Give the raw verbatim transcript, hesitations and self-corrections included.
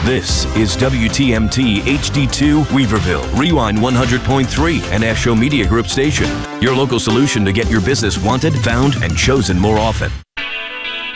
This is W T M T H D two Weaverville, Rewind one hundred point three, and Asho Media Group station. Your local solution to get your business wanted, found, and chosen more often.